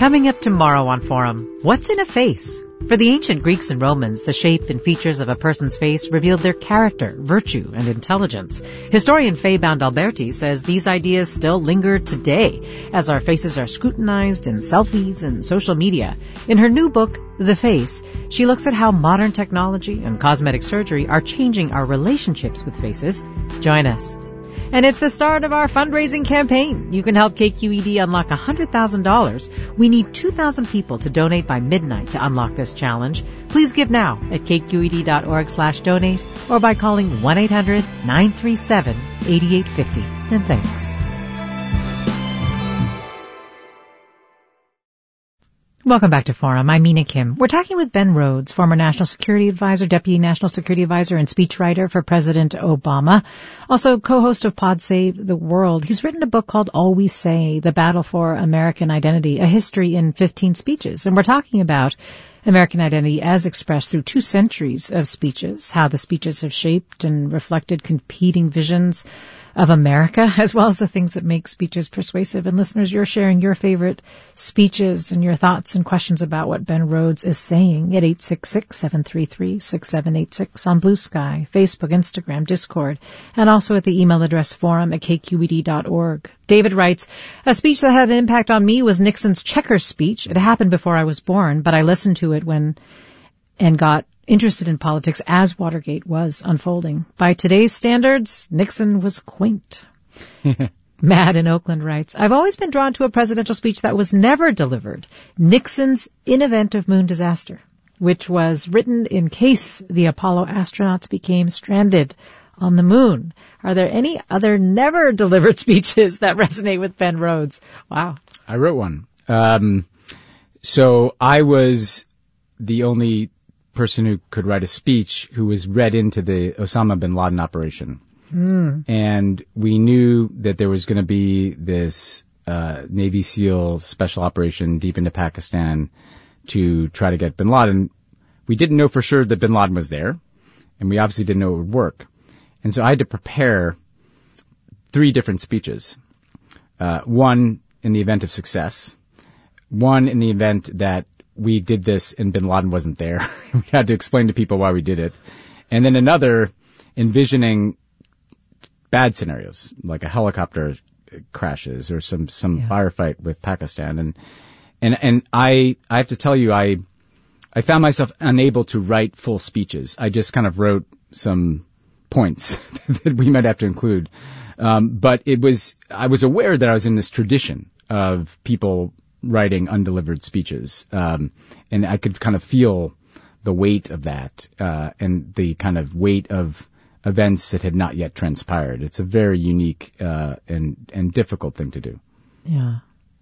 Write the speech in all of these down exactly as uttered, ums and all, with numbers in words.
Coming up tomorrow on Forum, what's in a face? For the ancient Greeks and Romans, the shape and features of a person's face revealed their character, virtue, and intelligence. Historian Faybound Alberti says these ideas still linger today as our faces are scrutinized in selfies and social media. In her new book, The Face, she looks at how modern technology and cosmetic surgery are changing our relationships with faces. Join us. And it's the start of our fundraising campaign. You can help K Q E D unlock one hundred thousand dollars. We need two thousand people to donate by midnight to unlock this challenge. Please give now at kqed.org slash donate or by calling one eight hundred nine three seven eight eight five zero. And thanks. Welcome back to Forum. I'm Mina Kim. We're talking with Ben Rhodes, former National Security Advisor, Deputy National Security Advisor, and speechwriter for President Obama. Also co-host of Pod Save the World. He's written a book called All We Say, The Battle for American Identity, a history in fifteen speeches. And we're talking about American identity as expressed through two centuries of speeches, how the speeches have shaped and reflected competing visions of America, as well as the things that make speeches persuasive. And listeners, you're sharing your favorite speeches and your thoughts and questions about what Ben Rhodes is saying at eight six six, seven three three, six seven eight six on Blue Sky, Facebook, Instagram, Discord, and also at the email address forum at k q e d dot org. David writes, a speech that had an impact on me was Nixon's Checkers speech. It happened before I was born, but I listened to it when and got interested in politics as Watergate was unfolding. By today's standards, Nixon was quaint. Matt in Oakland writes, I've always been drawn to a presidential speech that was never delivered, Nixon's In Event of Moon Disaster, which was written in case the Apollo astronauts became stranded on the moon. Are there any other never delivered speeches that resonate with Ben Rhodes? Wow. I wrote one. Um, so I was the only person who could write a speech who was read into the Osama bin Laden operation. Mm. And we knew that there was going to be this uh, Navy SEAL special operation deep into Pakistan to try to get bin Laden. We didn't know for sure that bin Laden was there, and we obviously didn't know it would work. And so I had to prepare three different speeches. Uh, one in the event of success, one in the event that we did this and bin Laden wasn't there. We had to explain to people why we did it. And then another envisioning bad scenarios, like a helicopter crashes or some, some yeah. firefight with Pakistan. And, and, and I, I have to tell you, I, I found myself unable to write full speeches. I just kind of wrote some points that we might have to include. Um, but it was, I was aware that I was in this tradition of people writing undelivered speeches. Um, and I could kind of feel the weight of that, uh, and the kind of weight of events that had not yet transpired. It's a very unique, uh, and, and difficult thing to do. Yeah.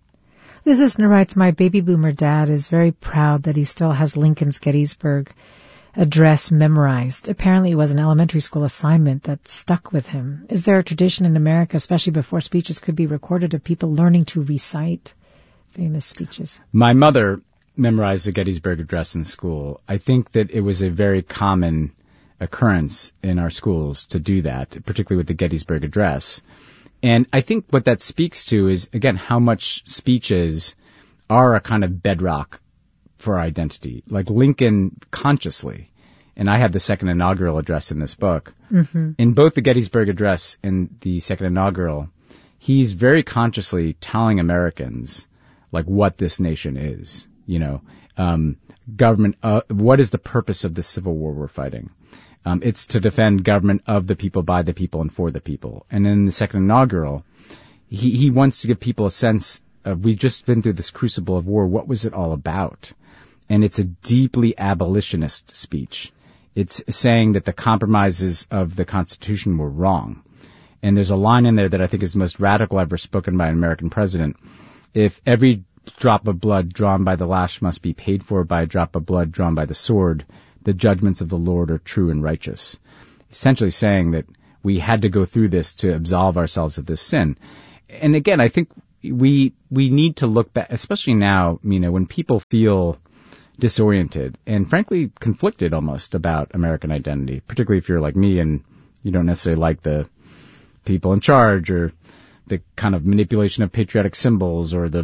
This listener writes, my baby boomer dad is very proud that he still has Lincoln's Gettysburg Address memorized. Apparently it was an elementary school assignment that stuck with him. Is there a tradition in America, especially before speeches could be recorded, of people learning to recite famous speeches? My mother memorized the Gettysburg Address in school. I think that it was a very common occurrence in our schools to do that, particularly with the Gettysburg Address. And I think what that speaks to is, again, how much speeches are a kind of bedrock for our identity. Like Lincoln consciously, and I have the second inaugural address in this book, mm-hmm. in both the Gettysburg Address and the second inaugural, he's very consciously telling Americans like what this nation is, you know, um, government, uh, what is the purpose of the Civil War we're fighting? Um, it's to defend government of the people, by the people, and for the people. And in the second inaugural, he, he wants to give people a sense of, we've just been through this crucible of war. What was it all about? And it's a deeply abolitionist speech. It's saying that the compromises of the Constitution were wrong. And there's a line in there that I think is the most radical ever spoken by an American president. If every drop of blood drawn by the lash must be paid for by a drop of blood drawn by the sword, the judgments of the Lord are true and righteous. Essentially saying that we had to go through this to absolve ourselves of this sin. And again, I think we we need to look back, especially now, you know, when people feel disoriented and frankly conflicted almost about American identity, particularly if you're like me and you don't necessarily like the people in charge or the kind of manipulation of patriotic symbols or the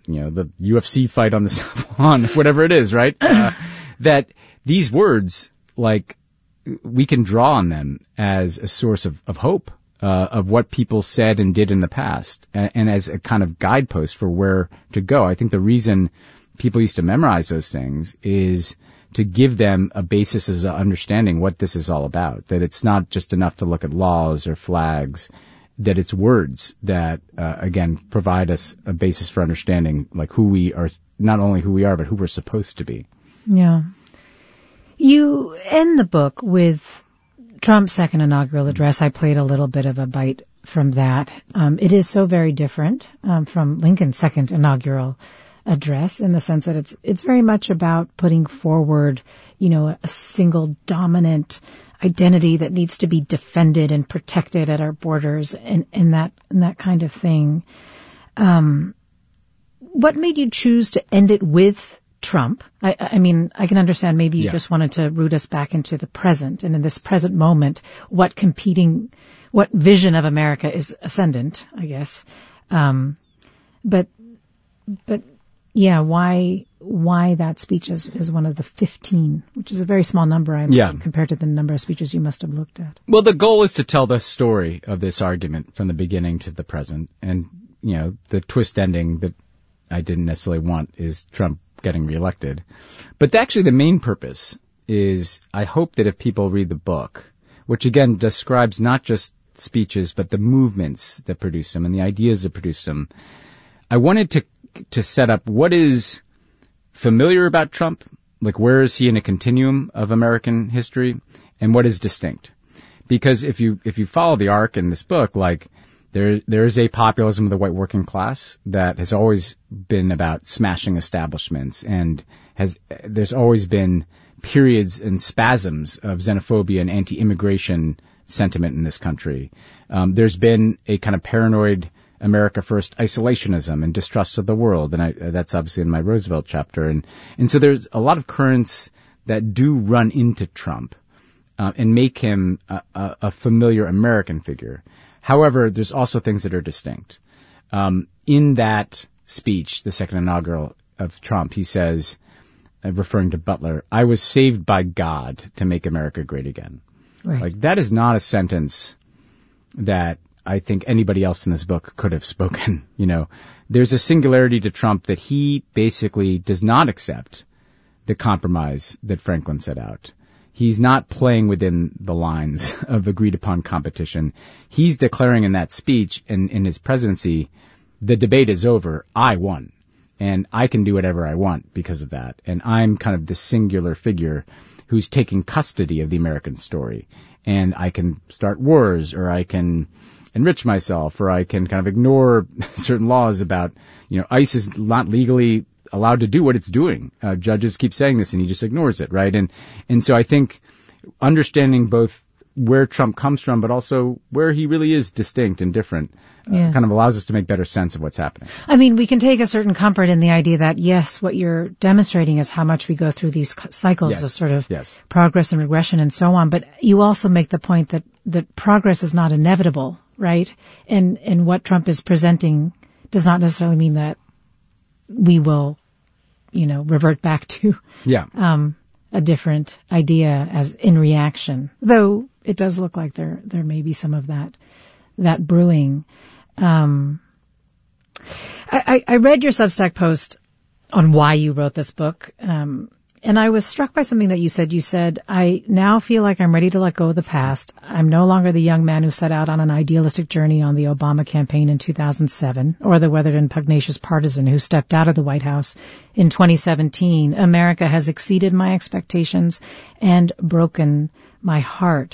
you know, the U F C fight on the South Lawn, whatever it is, right? Uh, that these words, like, we can draw on them as a source of, of hope, uh, of what people said and did in the past, and, and as a kind of guidepost for where to go. I think the reason people used to memorize those things is to give them a basis as to understanding what this is all about, that it's not just enough to look at laws or flags, that it's words that, uh, again, provide us a basis for understanding, like, who we are, not only who we are, but who we're supposed to be. Yeah. You end the book with Trump's second inaugural address. I played a little bit of a bite from that. Um, it is so very different um, from Lincoln's second inaugural address in the sense that it's it's very much about putting forward, you know, a single dominant identity that needs to be defended and protected at our borders and, and that and that kind of thing. Um, what made you choose to end it with Trump? I, I mean, I can understand maybe you yeah. just wanted to root us back into the present, and in this present moment, what competing, what vision of America is ascendant, I guess. Um, but, but yeah, why, why that speech is, is one of the fifteen, which is a very small number, I yeah. compared to the number of speeches you must have looked at. Well, the goal is to tell the story of this argument from the beginning to the present, and, you know, the twist ending that I didn't necessarily want is Trump getting reelected. But actually the main purpose is I hope that if people read the book, which again describes not just speeches, but the movements that produce them and the ideas that produce them, I wanted to to set up what is familiar about Trump, like where is he in a continuum of American history, and what is distinct. Because if you if you follow the arc in this book, like There, there is a populism of the white working class that has always been about smashing establishments, and has, there's always been periods and spasms of xenophobia and anti-immigration sentiment in this country. Um, there's been a kind of paranoid America First isolationism and distrust of the world, and I, that's obviously in my Roosevelt chapter. And, and so there's a lot of currents that do run into Trump, uh, and make him a, a, a familiar American figure. However, there's also things that are distinct. Um, in that speech, the second inaugural of Trump, he says, uh, referring to Butler, "I was saved by God to make America great again." Right. Like, that is not a sentence that I think anybody else in this book could have spoken. You know, there's a singularity to Trump that he basically does not accept the compromise that Franklin set out. He's not playing within the lines of agreed upon competition. He's declaring in that speech and in his presidency, the debate is over. I won. And I can do whatever I want because of that. And I'm kind of the singular figure who's taking custody of the American story. And I can start wars, or I can enrich myself, or I can kind of ignore certain laws about, you know, ICE is not legally allowed to do what it's doing. Uh, judges keep saying this, and he just ignores it, right? And and so I think understanding both where Trump comes from, but also where he really is distinct and different, uh, yes. kind of allows us to make better sense of what's happening. I mean, we can take a certain comfort in the idea that, yes, what you're demonstrating is how much we go through these cycles yes. of sort of yes. progress and regression and so on. But you also make the point that, that progress is not inevitable, right? And and what Trump is presenting does not necessarily mean that we will, you know, revert back to yeah. um, a different idea as in reaction. Though it does look like there there may be some of that that brewing. Um, I, I read your Substack post on why you wrote this book, um, and I was struck by something that you said. You said, "I now feel like I'm ready to let go of the past. I'm no longer the young man who set out on an idealistic journey on the Obama campaign in two thousand seven, or the weathered and pugnacious partisan who stepped out of the White House in twenty seventeen. America has exceeded my expectations and broken my heart."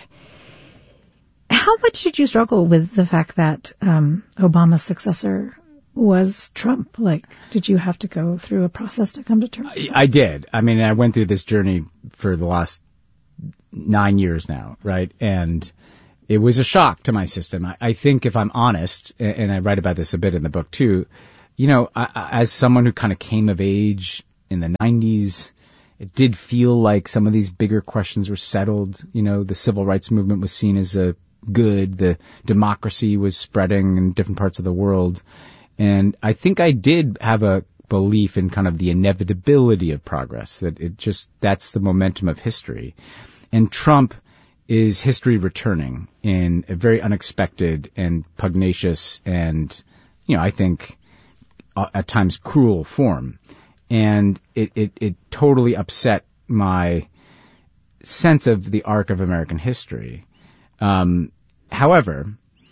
How much did you struggle with the fact that um, Obama's successor was Trump? Like, did you have to go through a process to come to terms with that? I did. I mean, I went through this journey for the last nine years now, right? And it was a shock to my system. I, I think if I'm honest, and I write about this a bit in the book too, you know, I, I, as someone who kind of came of age in the nineties, it did feel like some of these bigger questions were settled. You know, the civil rights movement was seen as a good. The democracy was spreading in different parts of the world. And I think I did have a belief in kind of the inevitability of progress, that it just, that's the momentum of history. And Trump is history returning in a very unexpected and pugnacious and, you know, I think uh, at times cruel form. And it, it, it totally upset my sense of the arc of American history. Um, however,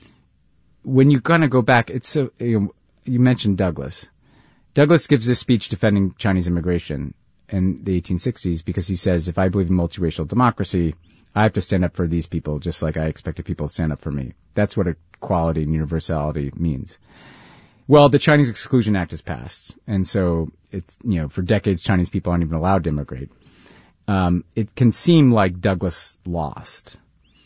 when you kind of go back, it's so, you know, you mentioned Douglas. Douglas gives this speech defending Chinese immigration in the eighteen sixties because he says, if I believe in multiracial democracy, I have to stand up for these people just like I expected people to stand up for me. That's what equality and universality means. Well, the Chinese Exclusion Act has passed, and so it's, you know, for decades Chinese people aren't even allowed to immigrate. Um, it can seem like Douglas lost.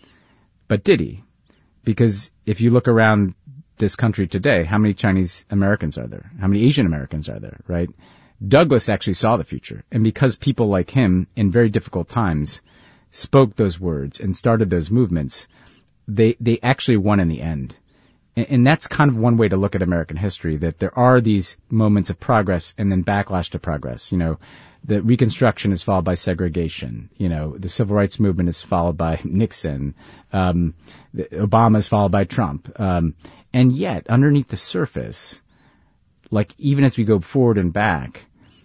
But did he? Because if you look around this country today, how many Chinese Americans are there? How many Asian Americans are there, right? Douglas actually saw the future. And because people like him in very difficult times spoke those words and started those movements, they, they actually won in the end. And, and that's kind of one way to look at American history, that there are these moments of progress and then backlash to progress. You know, the Reconstruction is followed by segregation. You know, the Civil Rights Movement is followed by Nixon. Um, Obama is followed by Trump. Um, and yet, underneath the surface, like even as we go forward and back,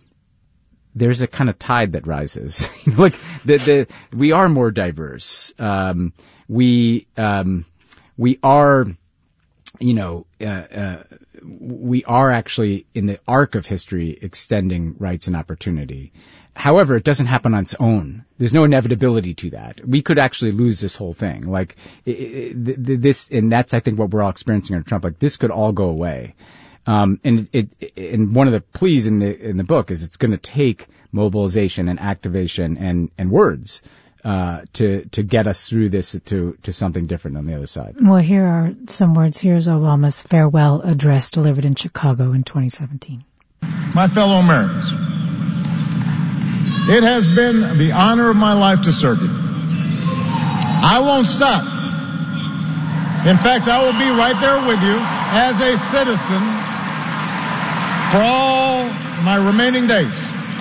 there's a kind of tide that rises. Like the, the, we are more diverse. Um, we, um, we are, you know, uh, uh, we are actually in the arc of history extending rights and opportunity. However, it doesn't happen on its own. There's no inevitability to that. We could actually lose this whole thing. Like it, it, this, and that's I think what we're all experiencing under Trump. Like this could all go away. Um, and it, it, and one of the pleas in the in the book is it's going to take mobilization and activation and and words uh, to to get us through this to to something different on the other side. Well, here are some words. Here's Obama's farewell address delivered in Chicago in twenty seventeen. My fellow Americans, it has been the honor of my life to serve you. I won't stop. In fact, I will be right there with you as a citizen for all my remaining days.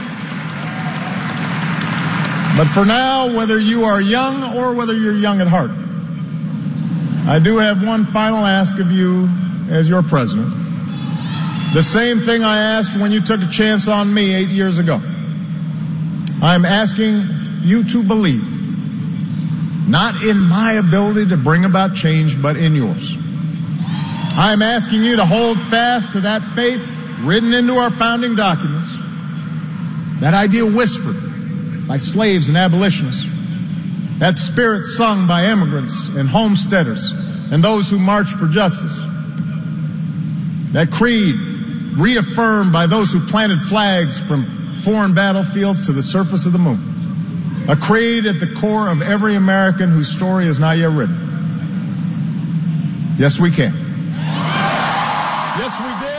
But for now, whether you are young or whether you're young at heart, I do have one final ask of you as your president. The same thing I asked when you took a chance on me eight years ago. I'm asking you to believe, not in my ability to bring about change, but in yours. I'm asking you to hold fast to that faith written into our founding documents, that idea whispered by slaves and abolitionists, that spirit sung by immigrants and homesteaders and those who marched for justice, that creed reaffirmed by those who planted flags from foreign battlefields to the surface of the moon, a creed at the core of every American whose story is not yet written. Yes, we can. Yes, we did.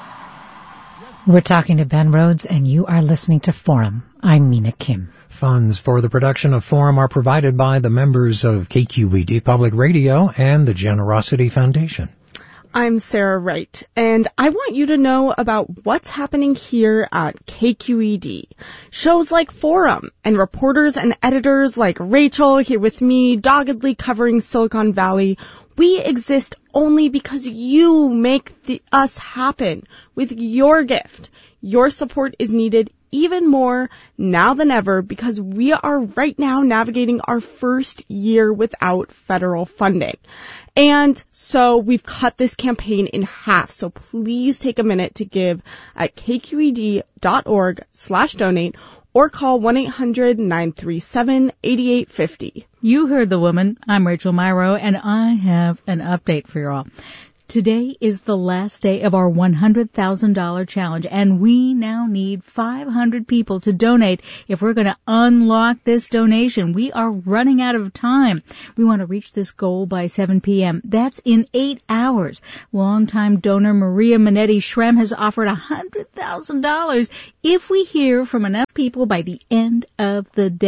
We're talking to Ben Rhodes, and you are listening to Forum. I'm Mina Kim. Funds for the production of Forum are provided by the members of K Q E D Public Radio and the Generosity Foundation. I'm Sarah Wright, and I want you to know about what's happening here at K Q E D. Shows like Forum and reporters and editors like Rachel here with me, doggedly covering Silicon Valley. We exist only because you make the, us happen with your gift. Your support is needed even more now than ever because we are right now navigating our first year without federal funding. And so we've cut this campaign in half. So please take a minute to give at kqed.org slash donate or call one eight hundred nine three seven eight eight five zero. You heard the woman. I'm Rachel Myrow, and I have an update for you all. Today is the last day of our one hundred thousand dollars challenge, and we now need five hundred people to donate if we're going to unlock this donation. We are running out of time. We want to reach this goal by seven p.m. That's in eight hours. Longtime donor Maria Minetti Shrem has offered one hundred thousand dollars if we hear from enough people by the end of the day.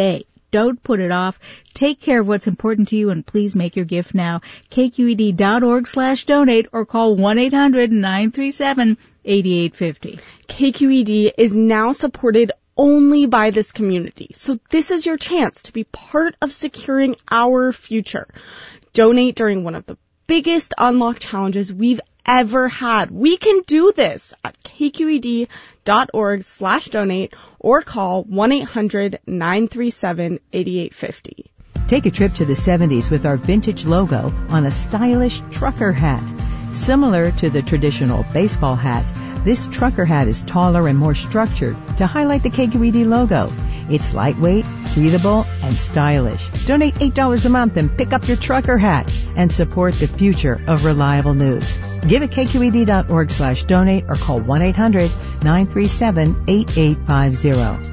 Don't put it off. Take care of what's important to you, and please make your gift now. K Q E D dot org slash donate or call one eight hundred nine three seven eight eight five zero. K Q E D is now supported only by this community. So this is your chance to be part of securing our future. Donate during one of the biggest unlock challenges we've ever had. We can do this at K Q E D dot org slash donate or call one eight hundred nine three seven eight eight five zero. Take a trip to the seventies with our vintage logo on a stylish trucker hat. Similar to the traditional baseball hat, this trucker hat is taller and more structured to highlight the K Q E D logo. It's lightweight, breathable, and stylish. Donate eight dollars a month and pick up your trucker hat and support the future of reliable news. Give at K Q E D dot org slash donate or call one eight hundred nine three seven eight eight five zero.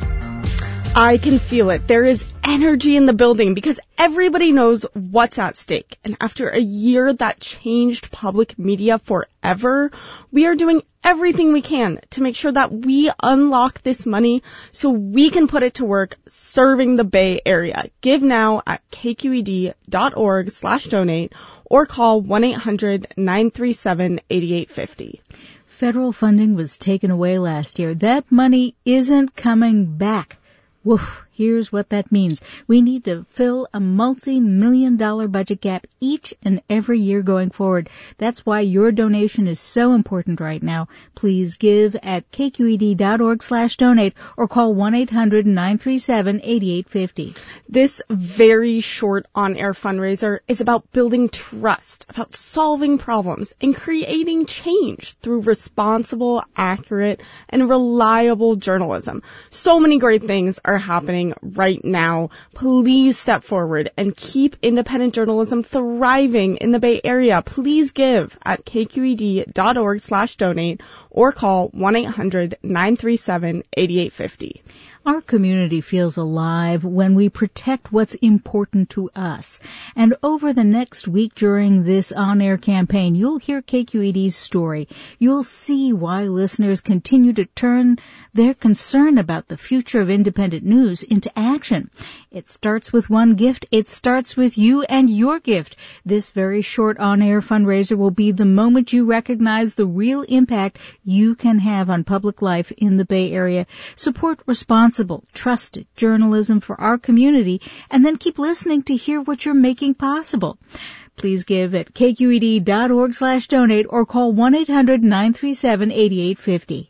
I can feel it. There is energy in the building because everybody knows what's at stake. And after a year that changed public media forever, we are doing everything we can to make sure that we unlock this money so we can put it to work serving the Bay Area. Give now at K Q E D dot org slash donate or call one eight hundred nine three seven eight eight five zero. Federal funding was taken away last year. That money isn't coming back. Woof. Here's what that means. We need to fill a multi-million dollar budget gap each and every year going forward. That's why your donation is so important right now. Please give at K Q E D dot org slash donate or call one eight hundred nine three seven eight eight five zero. This very short on-air fundraiser is about building trust, about solving problems, and creating change through responsible, accurate, and reliable journalism. So many great things are happening right now. Please step forward and keep independent journalism thriving in the Bay Area. Please give at K Q E D dot org slash donate or call one eight hundred nine three seven eight eight five zero. Our community feels alive when we protect what's important to us. And over the next week during this on-air campaign, you'll hear K Q E D's story. You'll see why listeners continue to turn their concern about the future of independent news into action. It starts with one gift. It starts with you and your gift. This very short on-air fundraiser will be the moment you recognize the real impact you can have on public life in the Bay Area. Support responsible, trusted journalism for our community, and then keep listening to hear what you're making possible. Please give at K Q E D dot org slash donate or call one eight hundred nine three seven eight eight five zero.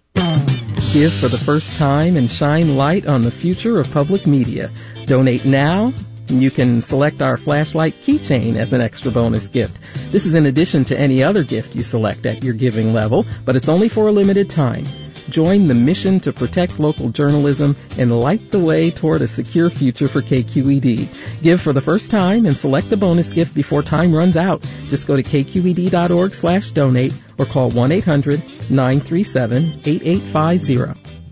Give for the first time and shine light on the future of public media. Donate now. You can select our flashlight keychain as an extra bonus gift. This is in addition to any other gift you select at your giving level, but it's only for a limited time. Join the mission to protect local journalism and light the way toward a secure future for K Q E D. Give for the first time and select the bonus gift before time runs out. Just go to K Q E D dot org slash donate or call one eight hundred nine three seven eight eight five zero.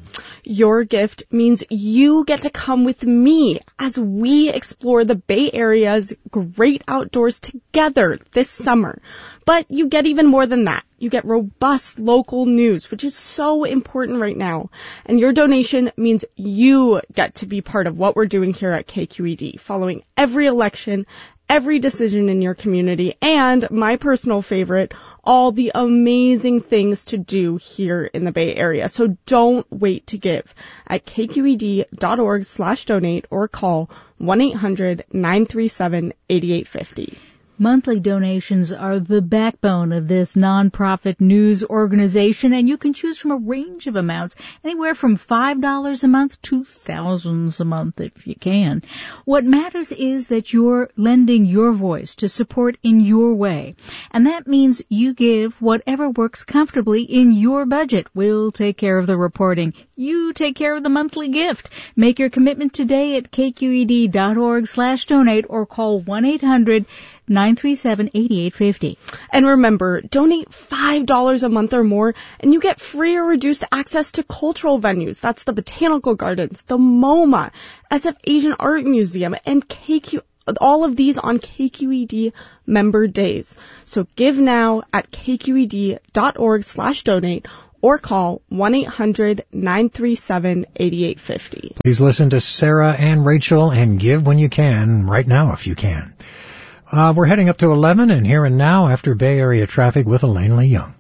Your gift means you get to come with me as we explore the Bay Area's great outdoors together this summer. But you get even more than that. You get robust local news, which is so important right now. And your donation means you get to be part of what we're doing here at K Q E D, following every election, every decision in your community, and my personal favorite, all the amazing things to do here in the Bay Area. So don't wait to give at K Q E D dot org slash donate or call one eight hundred nine three seven eight eight five zero. Monthly donations are the backbone of this nonprofit news organization, and you can choose from a range of amounts, anywhere from five dollars a month to thousands a month if you can. What matters is that you're lending your voice to support in your way, and that means you give whatever works comfortably in your budget. We'll take care of the reporting. You take care of the monthly gift. Make your commitment today at K Q E D dot org slash donate or call one eight hundred nine three seven eight eight five zero. And remember, donate five dollars a month or more and you get free or reduced access to cultural venues. That's the Botanical Gardens, the MoMA, S F Asian Art Museum, and K Q, all of these on K Q E D member days. So give now at K Q E D dot org slash donate or call one eight hundred nine three seven eight eight five zero. Please listen to Sarah and Rachel and give when you can, right now if you can. Uh, we're heading up to eleven and here and now after Bay Area traffic with Elaine Lee Young.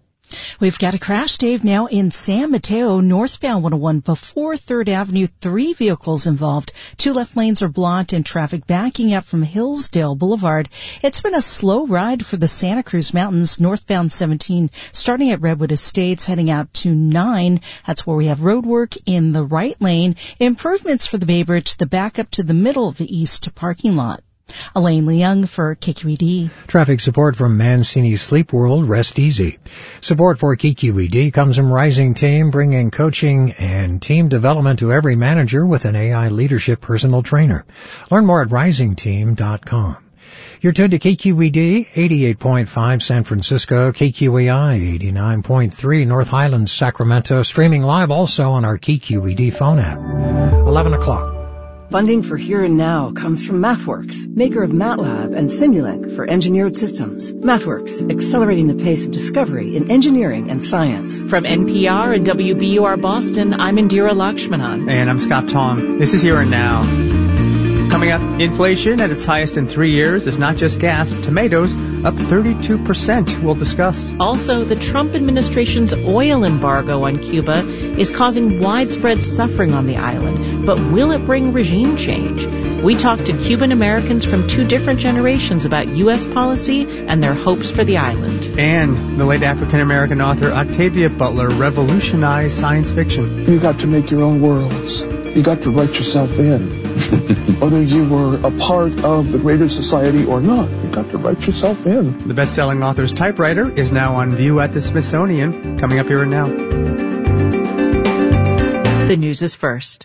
We've got a crash, Dave, now in San Mateo, northbound one oh one before third Avenue. Three vehicles involved. Two left lanes are blocked and traffic backing up from Hillsdale Boulevard. It's been a slow ride for the Santa Cruz Mountains, northbound seventeen, starting at Redwood Estates, heading out to nine. That's where we have road work in the right lane. Improvements for the Bay Bridge, the back up to the middle of the east parking lot. Elaine Leung for K Q E D. Traffic support from Mancini Sleep World, Rest Easy. Support for K Q E D comes from Rising Team, bringing coaching and team development to every manager with an A I leadership personal trainer. Learn more at rising team dot com. You're tuned to K Q E D, eighty-eight point five San Francisco, K Q E I, eighty-nine point three North Highlands, Sacramento, streaming live also on our K Q E D phone app. eleven o'clock. Funding for Here and Now comes from MathWorks, maker of MATLAB and Simulink for engineered systems. MathWorks, accelerating the pace of discovery in engineering and science. From N P R and W B U R Boston, I'm Indira Lakshmanan. And I'm Scott Tong. This is Here and Now. Coming up, inflation at its highest in three years is not just gas. Tomatoes up thirty-two percent. We'll discuss. Also, the Trump administration's oil embargo on Cuba is causing widespread suffering on the island. But will it bring regime change? We talked to Cuban Americans from two different generations about U S policy and their hopes for the island. And the late African-American author Octavia Butler revolutionized science fiction. You got to make your own worlds. You got to write yourself in. Whether you were a part of the greater society or not, you got to write yourself in. The best-selling author's typewriter is now on view at the Smithsonian. Coming up here and now. The news is first.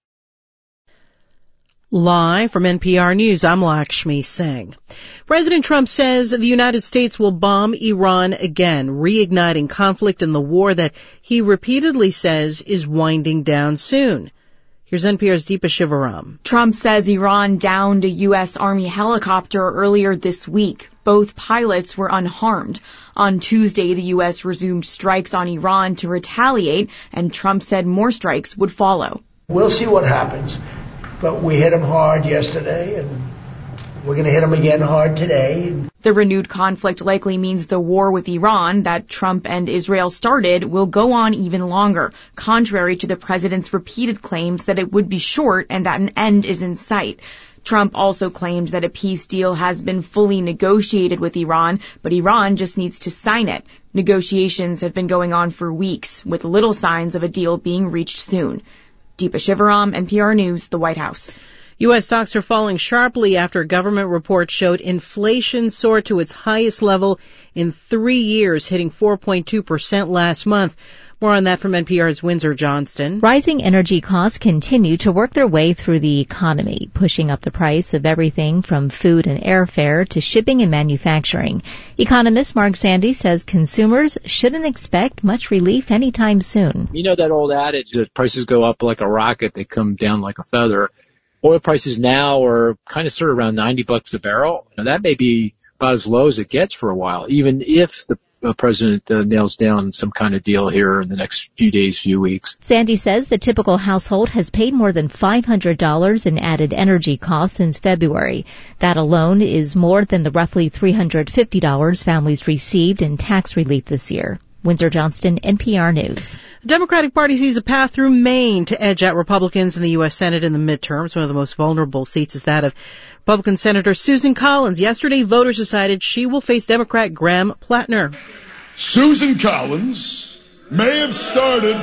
Live from N P R News, I'm Lakshmi Singh. President Trump says the United States will bomb Iran again, reigniting conflict in the war that he repeatedly says is winding down soon. Here's N P R's Deepa Shivaram. Trump says Iran downed a U S Army helicopter earlier this week. Both pilots were unharmed. On Tuesday, the U S resumed strikes on Iran to retaliate, and Trump said more strikes would follow. We'll see what happens, but we hit them hard yesterday, and we're going to hit them again hard today. The renewed conflict likely means the war with Iran that Trump and Israel started will go on even longer, contrary to the president's repeated claims that it would be short and that an end is in sight. Trump also claimed that a peace deal has been fully negotiated with Iran, but Iran just needs to sign it. Negotiations have been going on for weeks, with little signs of a deal being reached soon. Deepa Shivaram, N P R News, the White House. U S stocks are falling sharply after a government report showed inflation soared to its highest level in three years, hitting four point two percent last month. More on that from N P R's Windsor Johnston. Rising energy costs continue to work their way through the economy, pushing up the price of everything from food and airfare to shipping and manufacturing. Economist Mark Sandy says consumers shouldn't expect much relief anytime soon. You know that old adage that prices go up like a rocket, they come down like a feather. Oil prices now are kind of sort of around ninety bucks a barrel. Now, that may be about as low as it gets for a while, even if the uh, president uh, nails down some kind of deal here in the next few days, few weeks. Sandy says the typical household has paid more than five hundred dollars in added energy costs since February. That alone is more than the roughly three hundred fifty dollars families received in tax relief this year. Windsor Johnston, N P R News. The Democratic Party sees a path through Maine to edge out Republicans in the U S Senate in the midterms. One of the most vulnerable seats is that of Republican Senator Susan Collins. Yesterday, voters decided she will face Democrat Graham Plattner. Susan Collins may have started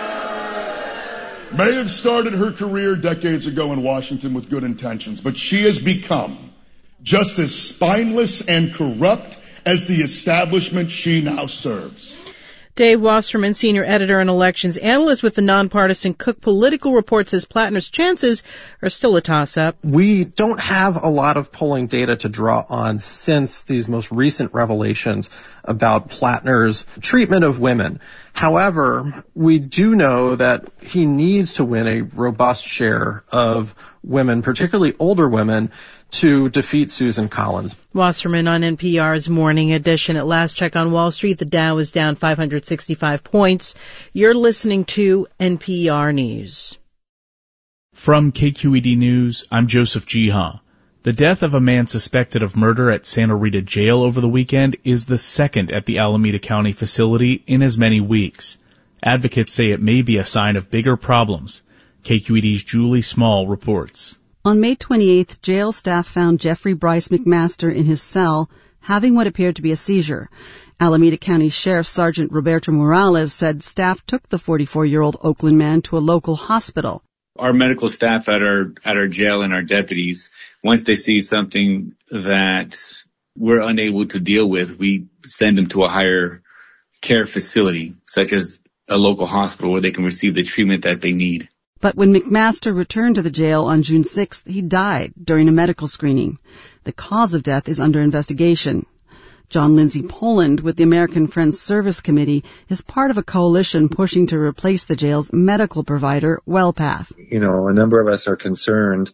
may have started her career decades ago in Washington with good intentions, but she has become just as spineless and corrupt as the establishment she now serves. Dave Wasserman, senior editor and elections analyst with the nonpartisan Cook Political Report, says Plattner's chances are still a toss-up. We don't have a lot of polling data to draw on since these most recent revelations about Plattner's treatment of women. However, we do know that he needs to win a robust share of women, particularly older women, to defeat Susan Collins. Wasserman on N P R's Morning Edition. At last check on Wall Street, the Dow is down five hundred sixty-five points. You're listening to N P R News. From K Q E D News, I'm Joseph Jiha. The death of a man suspected of murder at Santa Rita Jail over the weekend is the second at the Alameda County facility in as many weeks. Advocates say it may be a sign of bigger problems. K Q E D's Julie Small reports. On May twenty-eighth, jail staff found Jeffrey Bryce McMaster in his cell having what appeared to be a seizure. Alameda County Sheriff Sergeant Roberto Morales said staff took the forty-four-year-old Oakland man to a local hospital. Our medical staff at our at our jail and our deputies, once they see something that we're unable to deal with, we send them to a higher care facility, such as a local hospital where they can receive the treatment that they need. But when McMaster returned to the jail on June sixth, he died during a medical screening. The cause of death is under investigation. John Lindsay Poland with the American Friends Service Committee is part of a coalition pushing to replace the jail's medical provider, WellPath. You know, a number of us are concerned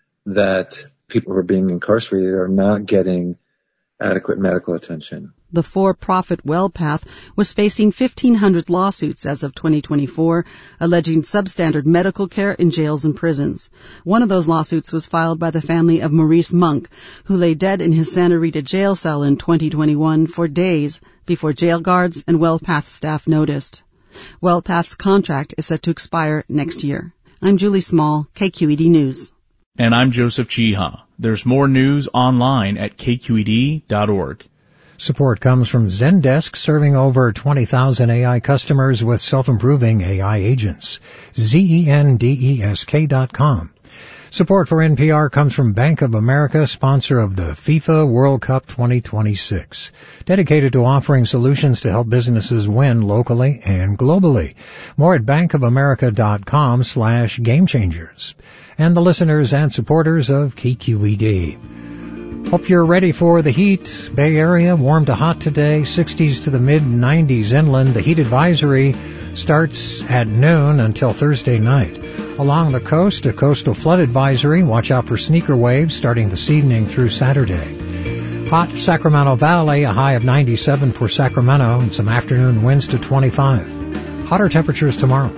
that people who are being incarcerated are not getting adequate medical attention. The for-profit WellPath was facing fifteen hundred lawsuits as of twenty twenty-four, alleging substandard medical care in jails and prisons. One of those lawsuits was filed by the family of Maurice Monk, who lay dead in his Santa Rita jail cell in twenty twenty-one for days before jail guards and WellPath staff noticed. WellPath's contract is set to expire next year. I'm Julie Small, K Q E D News. And I'm Joseph Jiha. There's more news online at K Q E D dot org. Support comes from Zendesk, serving over twenty thousand A I customers with self-improving A I agents. Z E N D E S K dot com. Support for N P R comes from Bank of America, sponsor of the FIFA World Cup twenty twenty-six, dedicated to offering solutions to help businesses win locally and globally. More at bankofamerica.com slash game changers. And the listeners and supporters of K Q E D. Hope you're ready for the heat. Bay Area, warm to hot today, sixties to the mid nineties inland. The heat advisory starts at noon until Thursday night. Along the coast, a coastal flood advisory. Watch out for sneaker waves starting this evening through Saturday. Hot Sacramento Valley, a high of ninety-seven for Sacramento, and some afternoon winds to twenty-five. Hotter temperatures tomorrow.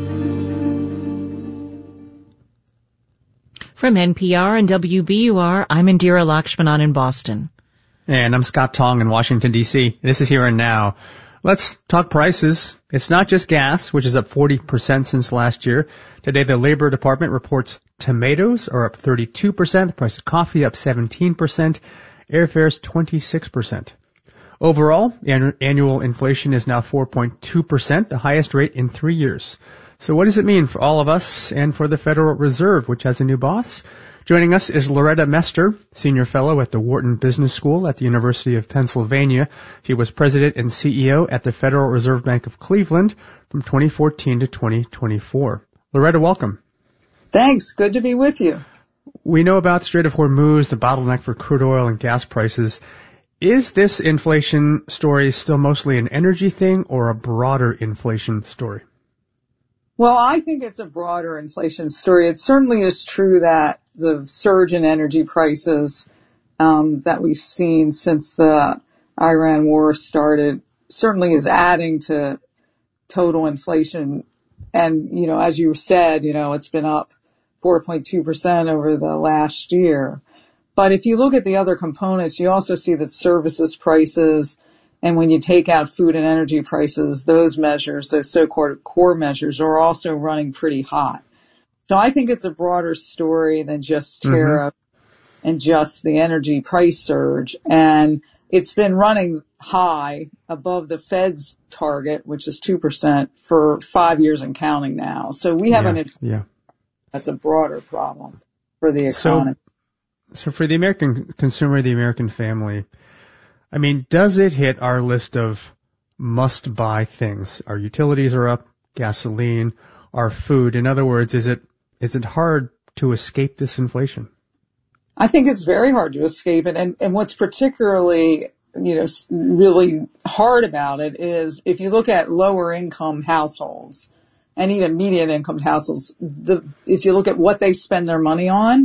From N P R and W B U R, I'm Indira Lakshmanan in Boston. And I'm Scott Tong in Washington, D C This is Here and Now. Let's talk prices. It's not just gas, which is up forty percent since last year. Today, the Labor Department reports tomatoes are up thirty-two percent, the price of coffee up seventeen percent, airfares twenty-six percent. Overall, annual inflation is now four point two percent, the highest rate in three years. So what does it mean for all of us and for the Federal Reserve, which has a new boss? Joining us is Loretta Mester, Senior Fellow at the Wharton Business School at the University of Pennsylvania. She was President and C E O at the Federal Reserve Bank of Cleveland from twenty fourteen to twenty twenty-four. Loretta, welcome. Thanks. Good to be with you. We know about Strait of Hormuz, the bottleneck for crude oil and gas prices. Is this inflation story still mostly an energy thing or a broader inflation story? Well, I think it's a broader inflation story. It certainly is true that the surge in energy prices um, that we've seen since the Iran war started certainly is adding to total inflation. And, you know, as you said, you know, it's been up four point two percent over the last year. But if you look at the other components, you also see that services prices, and when you take out food and energy prices, those measures, those so-called core measures, are also running pretty hot. So I think it's a broader story than just tariff mm-hmm. and just the energy price surge. And it's been running high above the Fed's target, which is two percent, for five years and counting now. So we have yeah, an yeah. that's a broader problem for the economy. So, so for the American consumer, the American family, I mean, does it hit our list of must-buy things? Our utilities are up, gasoline, our food. In other words, is it is it hard to escape this inflation? I think it's very hard to escape it. And, and what's particularly, you know, really hard about it is if you look at lower income households and even median income households, the, if you look at what they spend their money on,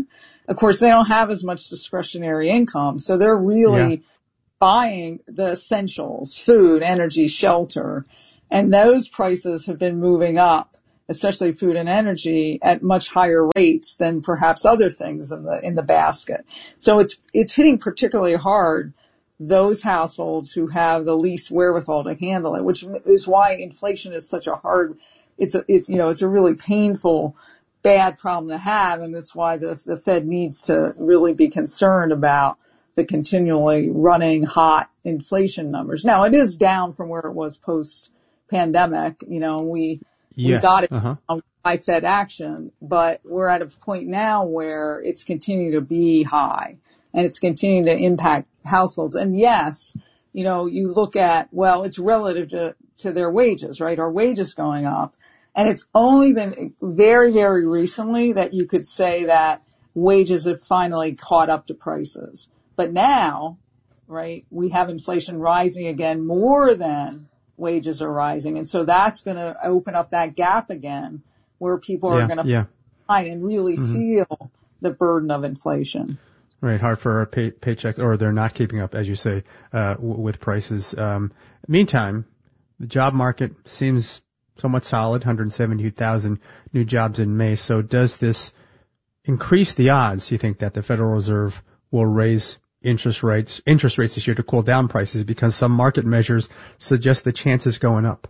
of course, they don't have as much discretionary income, so they're really yeah. buying the essentials, food, energy, shelter, and those prices have been moving up, especially food and energy, at much higher rates than perhaps other things in the in the basket. So it's it's hitting particularly hard those households who have the least wherewithal to handle it, which is why inflation is such a hard, it's a, it's, you know, it's a really painful, bad problem to have. And that's why the, the Fed needs to really be concerned about the continually running hot inflation numbers. Now it is down from where it was post pandemic, you know, we, yes. we got it uh-huh. on high Fed action, but we're at a point now where it's continuing to be high. And it's continuing to impact households. And yes, you know, you look at, well, it's relative to, to their wages, right? Our wages going up. And it's only been very, very recently that you could say that wages have finally caught up to prices. But now, right, we have inflation rising again more than wages are rising. And so that's going to open up that gap again where people yeah, are going to yeah. find and really mm-hmm. feel the burden of inflation. Right, hard for our pay, paychecks, or they're not keeping up, as you say, uh, w- with prices. Um, meantime, the job market seems somewhat solid, one hundred seventy-two thousand new jobs in May. So does this increase the odds, you think, that the Federal Reserve will raise interest rates, interest rates this year to cool down prices, because some market measures suggest the chances going up?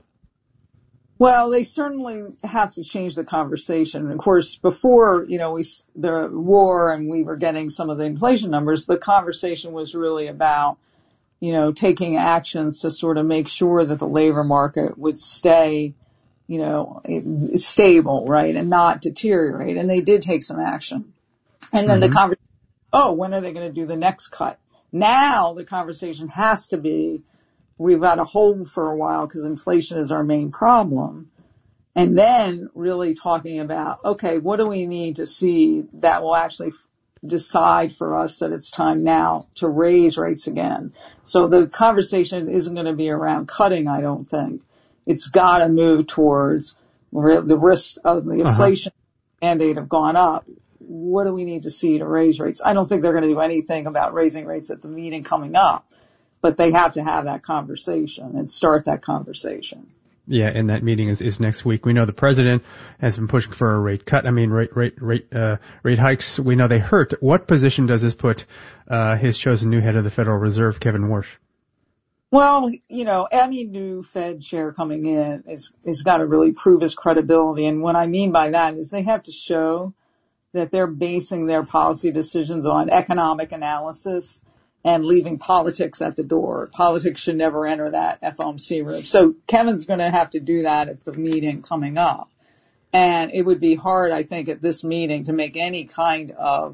Well, they certainly have to change the conversation. Of course, before, you know, we, the war and we were getting some of the inflation numbers, the conversation was really about, you know, taking actions to sort of make sure that the labor market would stay, you know, stable, right, and not deteriorate. And they did take some action. And then mm-hmm. the conversation, oh, when are they going to do the next cut? Now the conversation has to be, we've got to hold for a while because inflation is our main problem. And then really talking about, okay, what do we need to see that will actually decide for us that it's time now to raise rates again? So the conversation isn't going to be around cutting, I don't think. It's got to move towards the risks of the inflation uh-huh. mandate have gone up. What do we need to see to raise rates? I don't think they're going to do anything about raising rates at the meeting coming up. But they have to have that conversation and start that conversation. Yeah, and that meeting is, is next week. We know the president has been pushing for a rate cut. I mean, rate rate rate uh, rate hikes. We know they hurt. What position does this put uh, his chosen new head of the Federal Reserve, Kevin Warsh? Well, you know, any new Fed chair coming in is is got to really prove his credibility. And what I mean by that is they have to show that they're basing their policy decisions on economic analysis and leaving politics at the door. Politics should never enter that F O M C room. So Kevin's going to have to do that at the meeting coming up. And it would be hard, I think, at this meeting to make any kind of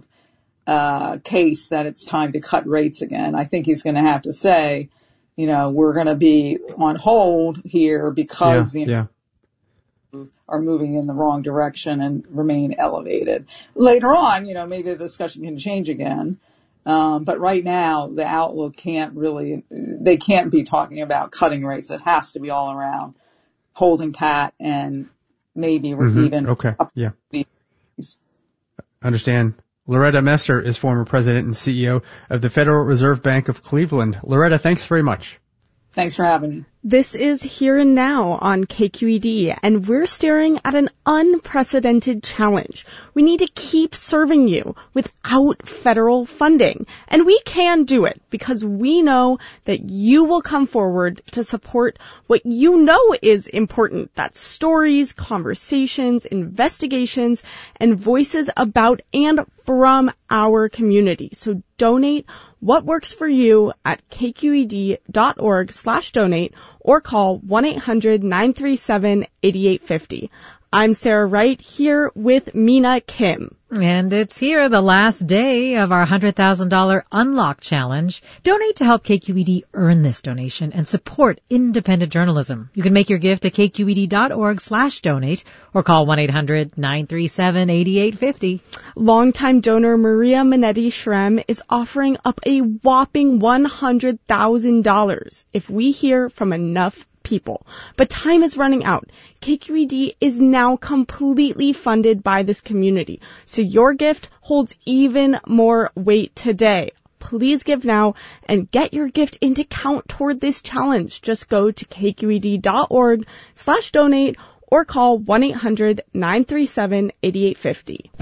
uh case that it's time to cut rates again. I think he's going to have to say, you know, we're going to be on hold here because yeah, the yeah. are moving in the wrong direction and remain elevated. Later on, you know, maybe the discussion can change again. Um, but right now, the outlook can't really, they can't be talking about cutting rates. It has to be all around holding pat and maybe mm-hmm. even. Okay. Yeah. Understand. Loretta Mester is former president and C E O of the Federal Reserve Bank of Cleveland. Loretta, thanks very much. Thanks for having me. This is Here and Now on K Q E D, and we're staring at an unprecedented challenge. We need to keep serving you without federal funding, and we can do it because we know that you will come forward to support what you know is important. That's stories, conversations, investigations, and voices about and from our community. So donate what works for you at kqed.org slash donate or call one eight hundred nine three seven eight eight five zero. I'm Sarah Wright here with Mina Kim. And it's here, the last day of our one hundred thousand dollars Unlock Challenge. Donate to help K Q E D earn this donation and support independent journalism. You can make your gift at kqed.org slash donate or call one eight hundred nine three seven eight eight five zero. Longtime donor Maria Minetti Shrem is offering up a whopping one hundred thousand dollars if we hear from enough people. But time is running out. K Q E D is now completely funded by this community, so your gift holds even more weight today. Please give now and get your gift in to count toward this challenge. Just go to kqed.org slash donate or call one eight hundred nine three seven eight eight five zero.